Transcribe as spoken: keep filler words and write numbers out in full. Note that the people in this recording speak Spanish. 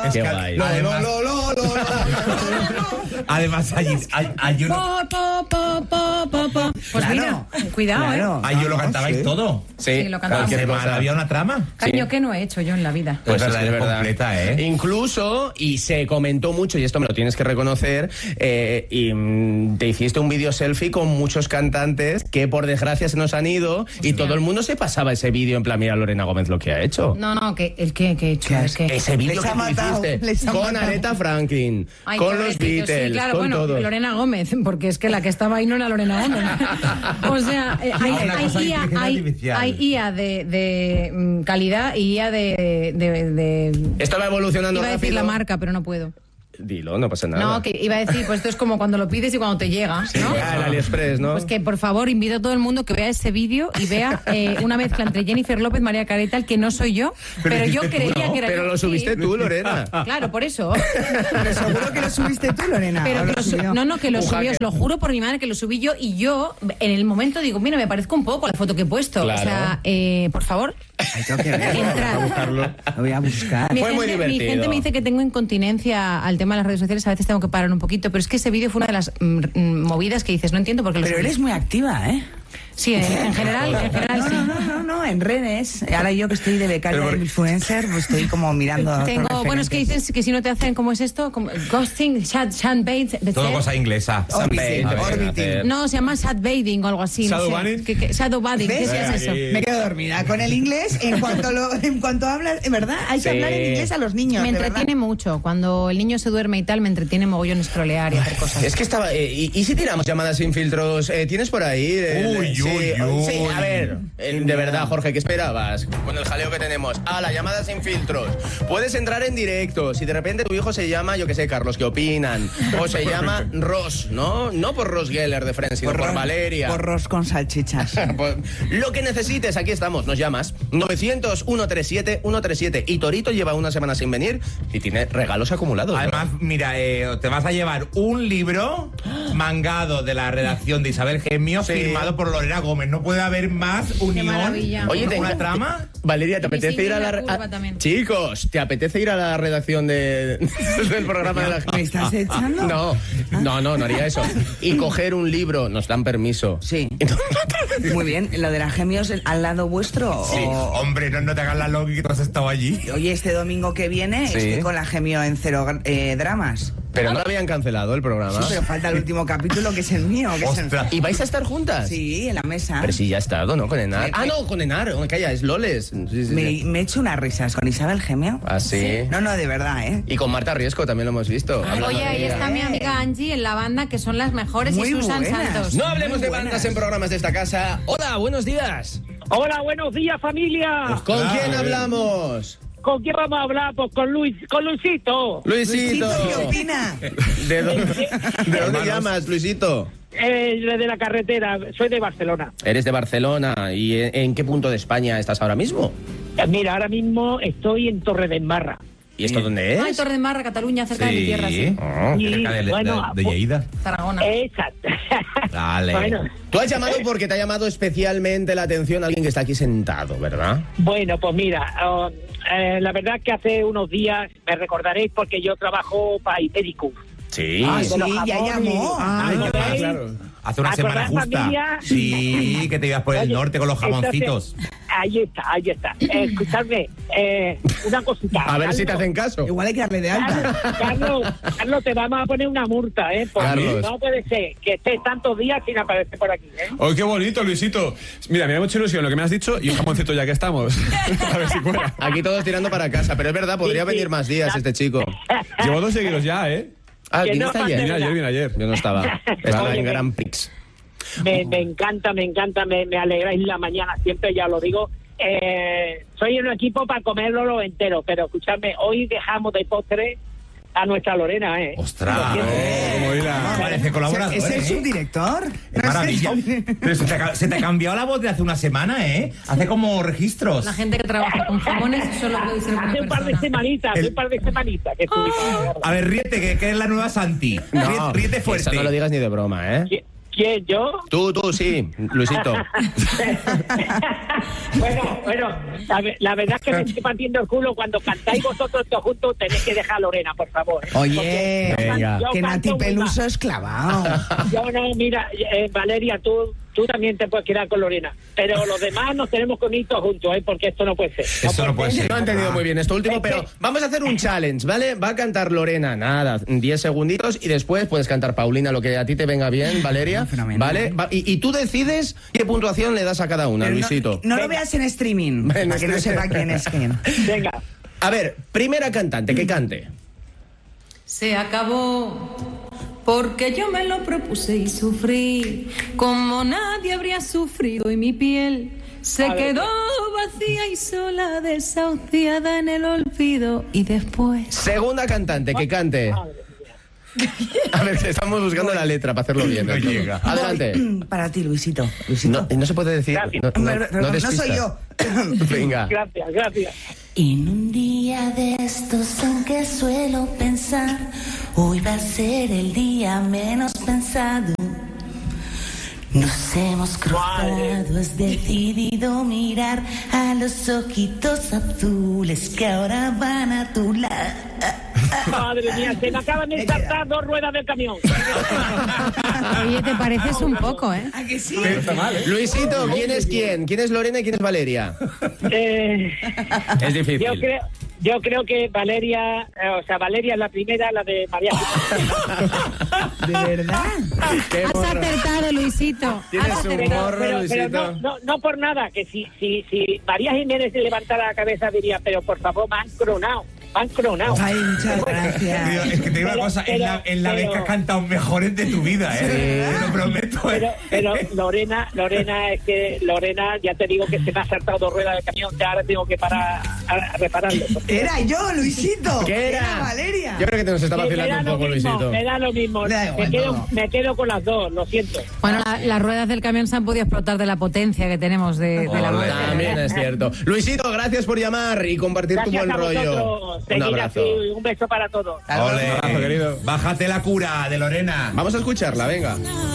Es que guay. lo, además, lo, lo, lo, lo, además hay, hay, hay uno... Pa, pa, pa, pa, pa, pa. Pues Claro, mira, cuidado, claro. ¿eh? Ahí yo lo Ah, no, cantabais sí. todo. Sí, Sí, lo cantaba. cualquier Semana cosa. había una trama. Caño, que no he hecho yo en la vida. Pues es verdad, que es es verdad. completa, ¿eh? Incluso, y se comentó mucho, y esto me lo tienes que reconocer, eh, y mm, te hiciste un vídeo selfie con muchos cantantes que por desgracia se nos han ido y todo el mundo se pasaba ese vídeo en plan, mira Lorena Gómez lo que ha hecho. No, no, que el que, que he hecho. ¿Qué Es que... Ese vídeo Les que ha tú matado, hiciste les ha con matado. Aretha Franklin, Ay, con los pobrecillo, Beatles, sí, claro, con bueno, todos. Lorena Gómez, porque es que la que estaba ahí no era Lorena Gómez. O sea, eh, hay, Una hay cosa de I A, inteligencia hay, artificial. hay I A de, de mm, calidad y I A de, de, de- Esto va evolucionando Iba a decir rápido. la marca, pero no puedo. Dilo, no pasa nada. No, que iba a decir, pues esto es como cuando lo pides y cuando te llega, ¿no? Ah, el AliExpress, ¿no? Pues que por favor invito a todo el mundo que vea ese vídeo y vea eh, una mezcla entre Jennifer López, María Carey y tal, que no soy yo, pero, Pero yo hiciste tú, creía ¿no? que era Pero yo. lo subiste Sí. tú, Lorena. Claro, por eso. Pero seguro que lo subiste tú, Lorena. Pero ¿o que lo lo su- subió? no, no, que lo Un subí, hacker. os lo juro por mi madre que lo subí yo y yo en el momento digo, mira, me parezco un poco a la foto que he puesto. Claro. O sea, eh, por favor, Ay, tengo que verlo. entrad. Buscarlo. Lo voy a buscar. Mi Fue muy gente, mi divertido. gente me dice que tengo incontinencia al tema de las redes sociales, a veces tengo que parar un poquito, pero es que ese vídeo fue una de las mm, mm, movidas que dices, no entiendo por qué lo Pero subí. eres muy activa, ¿eh? Sí, en, en general, en general No, sí. no, no, no, no, en redes. Ahora yo que estoy de becaria Pero de por- influencer, pues estoy como mirando. otros Tengo, bueno, es que referentes. dices que si no te hacen, ¿cómo es esto? Como ghosting, chat, chat bait, Todo cosa inglesa. Orbiting, A ver, orbiting. a ver. No, se llama chat baiting o algo así. no sé. Shadowbanning. ¿Qué- qué- Shadowbanning, ¿qué ¿Ves? es eso? Me quedo dormida. Con el inglés, en cuanto lo, en cuanto hablas, en verdad, hay que Sí. hablar en inglés a los niños. Me de verdad. entretiene mucho. Cuando el niño se duerme y tal, me entretiene mogollón scrollear y hacer cosas. Es que estaba... eh, y, y si tiramos llamadas sin filtros? Eh, ¿Tienes por ahí? Eh, Uy, sí, uy, sí, uy. a ver, eh, de verdad, Jorge, ¿qué esperabas? Con el jaleo que tenemos. Ah, la llamada sin filtros. Puedes entrar en directo. Si de repente tu hijo se llama, yo qué sé, Carlos, ¿qué opinan? O se llama Ross, ¿no? No por Ross Geller de Friends, sino por, Porros- Valeria. Porros con salchichas. Pues, lo que necesites, aquí estamos, nos llamas. novecientos, ciento treinta y siete, ciento treinta y siete. Y Torito lleva una semana sin venir y tiene regalos acumulados. ¿no? Además, mira, eh, te vas a llevar un libro mangado de la redacción de Isabel Gemio, Sí. firmado por Lorena Gómez. No puede haber más unión. maravilla. Oye, te- una trama. Valeria, ¿te Y apetece sin ir a la... la re- curva a- también. Chicos, ¿te apetece ir a la redacción de... del programa de la... ¿Me estás echando? No, no, no, no haría eso. Y coger un libro, nos dan permiso. Sí. Muy bien. ¿Lo de las gemios al lado vuestro? Sí. o- Hombre, no, no te hagas la loca que tú has estado allí. Oye, este domingo que viene Sí. estoy con la gemio en cero eh, dramas. Pero no habían cancelado el programa. Sí, pero falta el último capítulo que es el mío. Que es el... Ostras. ¿Y vais a estar juntas? Sí, en la mesa. Pero sí, ya ha estado, ¿no? Con Enar. Me- Ah, no, con Enar. Oh, calla, es Loles. Sí, sí, sí. Me, me he hecho unas risas con Isabel Gemio. Ah, sí. No, no, de verdad, ¿eh? Y con Marta Riesco también lo hemos visto. hablando Oye, de ahí ella. está mi amiga Angie en la banda, que son las mejores, Muy y Susan buenas. Santos. No hablemos Muy de buenas. bandas en programas de esta casa. Hola, buenos días. Hola, buenos días, familia. ¿Con Claro, quién eh. hablamos? ¿Con quién vamos a hablar? Pues con Luis, con Luisito. Luisito. ¿Qué opina? ¿De dónde, ¿de dónde llamas, Luisito? Eh, de la carretera, soy de Barcelona. Eres de Barcelona. ¿Y en, en qué punto de España estás ahora mismo? Eh, Mira, ahora mismo estoy en Torre de Embarra. ¿Y esto dónde es? Ay, Torre de Marra, Cataluña, cerca de mi tierra, sí. Oh. Y, Cerca de, de- bueno, de, de Lleida. Tarragona. Exacto. Dale. Bueno, Tú has llamado porque te ha llamado especialmente la atención alguien que está aquí sentado, ¿verdad? bueno, pues mira, oh, eh, la verdad es que hace unos días me recordaréis porque yo trabajo para Ipericus. Sí. Ah, de sí, los ya jamones. llamó. Ah, Ay, ya ¿veis? va. claro. Hace una semana ¿Acordás, justa. familia? Sí, que te ibas por el Oye, norte con los jamoncitos. entonces, ahí está, ahí está. Eh, escuchadme, eh, una cosita. A ver si te Carlos. hacen caso. Igual hay que darle de alta. Carlos, Carlos, Carlos, te vamos a poner una multa, ¿eh? Porque Carlos. no puede ser que estés tantos días sin aparecer por aquí, ¿eh? ¡Oh, qué bonito, Luisito! Mira, me da mucha ilusión lo que me has dicho y un jamoncito ya que estamos. A ver si cuela. Aquí todos tirando para casa, pero es verdad, podría Sí, sí. venir más días este chico. Llevo dos seguidos ya, ¿eh? Ah, Que ¿viniste no, ayer? Vine ayer, vine ayer. Yo no estaba. Estaba Oye, en me- Grand Prix. Me, me encanta, me encanta, me, me alegráis la mañana, siempre ya lo digo. Eh, soy un equipo para comerlo lo entero, pero escuchadme, hoy dejamos de postre a nuestra Lorena, ¿eh? ¡Ostras! Lo siento. Como hila. Parece colaborador, ¿Es el ¿eh? subdirector? Es maravilla. Pero se te, ha, se te ha cambiado la voz de hace una semana, ¿eh? Hace como registros. La gente que trabaja con jamones solo puede ser una Hace un par de persona. semanitas, hace El- un par de semanitas que estuvimos. A ver, ríete, que, que es la nueva Santi. No, Ríete, ríete fuerte. eso no lo digas ni de broma, ¿eh? ¿Qui- ¿Quién, yo? Tú, tú, sí, Luisito. bueno, bueno, la, la verdad es que me estoy partiendo el culo. Cuando cantáis vosotros todos juntos, tenéis que dejar a Lorena, por favor. ¿eh? Oye, Venga. Yo que canto Nati muy Peluso mal. es clavado. Yo no, mira, eh, Valeria, tú tú también te puedes quedar con Lorena. Pero los demás nos tenemos que unir todos juntos, ¿eh? Porque esto no puede ser. Eso no puede ser. No he entendido muy bien esto último, pero vamos a hacer un challenge, ¿vale? Va a cantar Lorena, nada, diez segunditos y después puedes cantar Paulina, lo que a ti te venga bien, Valeria, Ah, fenomenal. ¿vale? Va- y, y tú decides qué puntuación le das a cada una, Pero no- Luisito. No, lo veas en streaming, En para que no streaming. sepa quién es quién. Venga. A ver, primera cantante, que cante. Se acabó porque yo me lo propuse y sufrí como nadie habría sufrido y mi piel se A ver. quedó vacía y sola, desahuciada en el olvido y después... Segunda cantante, que cante. A ver, estamos buscando la letra para hacerlo bien. No llega. Adelante. Para ti, Luisito. Luisito. No, no se puede decir. Gracias. No, no, Perdón, no no despistas. soy yo. Venga. Gracias, gracias. En un día de estos en que suelo pensar, hoy va a ser el día menos pensado. Nos hemos cruzado, has decidido mirar a los ojitos azules que ahora van a tu lado. Madre mía, se me acaban de saltar dos ruedas del camión. Oye, te pareces un poco, ¿eh? ¿A que sí? Luisito, ¿quién es quién? ¿Quién es Lorena y quién es Valeria? Eh, Es difícil. yo creo... Yo creo que Valeria, eh, o sea, Valeria es la primera, la de María. ¿De verdad? Qué Has morro. acertado, Luisito. Tienes Has un acertado. morro, pero, pero Luisito. no, no, no por nada, que si, si, si María Jiménez se levantara la cabeza diría, pero por favor, me han cronado, me han cronado. Ay, muchas Tío, gracias. es que te digo una Pero- cosa, es la, es la pero- vez que has cantado mejores de tu vida, ¿eh? Te lo prometo, Pero, ¿eh? pero Lorena, Lorena, es que Lorena, ya te digo que se me ha saltado dos ruedas de camión, que ahora tengo que parar a, a repararlo. Era yo, Luisito. ¿Qué era? Valeria. Yo creo que te nos está Sí, me vacilando da un lo poco, mismo, Luisito. me da lo mismo. Da Me igual, quedo, no. me quedo con las dos, lo siento. Bueno, la- las ruedas del camión se han podido explotar de la potencia que tenemos de, de la Ole. voz. También es cierto. Luisito, gracias por llamar y compartir tu Gracias buen a rollo. vosotros. Un Seguid abrazo. así, un beso para todos. Ole, abrazo, querido. bájate la cura de Lorena. Vamos a escucharla, venga.